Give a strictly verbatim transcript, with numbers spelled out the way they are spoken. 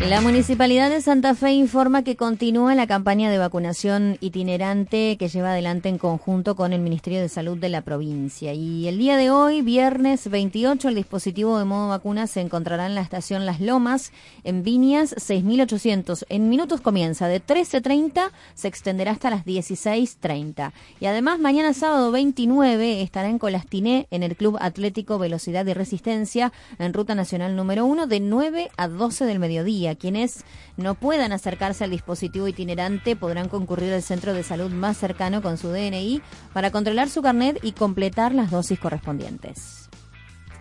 La Municipalidad de Santa Fe informa que continúa la campaña de vacunación itinerante que lleva adelante en conjunto con el Ministerio de Salud de la provincia. Y el día de hoy, viernes veintiocho, el dispositivo de modo vacuna se encontrará en la estación Las Lomas, en Viñas seis mil ochocientos. En minutos comienza de trece treinta, se extenderá hasta las dieciséis treinta. Y además, mañana sábado veintinueve estará en Colastiné, en el Club Atlético Velocidad y Resistencia, en Ruta Nacional número uno, de nueve a doce del mediodía. Quienes no puedan acercarse al dispositivo itinerante podrán concurrir al centro de salud más cercano con su D N I para controlar su carnet y completar las dosis correspondientes.